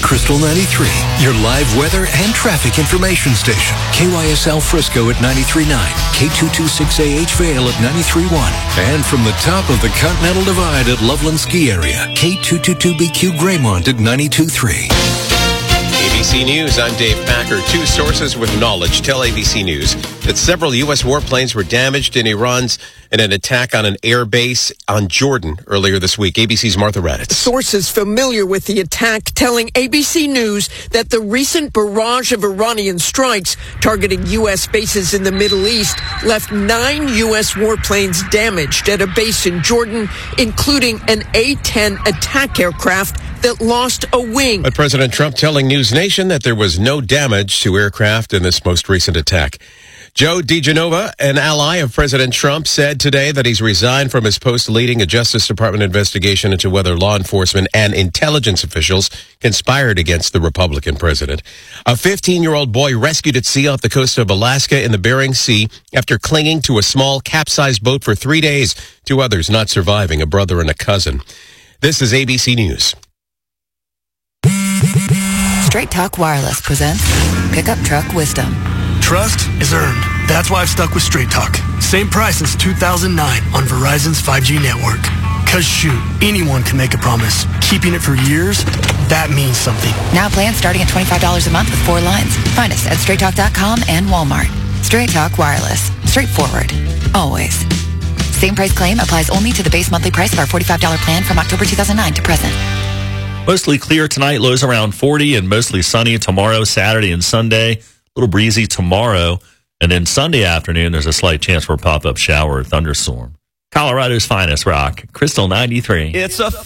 Crystal 93, your live weather and traffic information station. KYSL Frisco at 93.9, K226AH Vale at 93.1, and from the top of the Continental Divide at Loveland Ski Area, K222BQ Graymont at 92.3. ABC News, I'm Dave Packer. Two sources with knowledge tell ABC News that several U.S. warplanes were damaged in an attack on an air base on Jordan earlier this week. ABC's Martha Raddatz. Sources familiar with the attack telling ABC News that the recent barrage of Iranian strikes targeting U.S. bases in the Middle East left 9 U.S. warplanes damaged at a base in Jordan, including an A-10 attack aircraft that lost a wing. But President Trump telling News Nation that there was no damage to aircraft in this most recent attack. Joe DiGenova, an ally of President Trump, said today that he's resigned from his post leading a Justice Department investigation into whether law enforcement and intelligence officials conspired against the Republican president. A 15-year-old boy rescued at sea off the coast of Alaska in the Bering Sea after clinging to a small capsized boat for 3 days. 2 others not surviving, a brother and a cousin. This is ABC News. Straight Talk Wireless presents Pickup Truck Wisdom. Trust is earned. That's why I've stuck with Straight Talk. Same price since 2009 on Verizon's 5G network. Cause shoot, anyone can make a promise. Keeping it for years, that means something. Now plans starting at $25 a month with 4 lines. Find us at straighttalk.com and Walmart. Straight Talk Wireless. Straightforward. Always. Same price claim applies only to the base monthly price of our $45 plan from October 2009 to present. Mostly clear tonight, lows around 40, and mostly sunny tomorrow, Saturday, and Sunday. A little breezy tomorrow. And then Sunday afternoon, there's a slight chance for a pop-up shower or thunderstorm. Colorado's finest rock, Crystal 93. It's a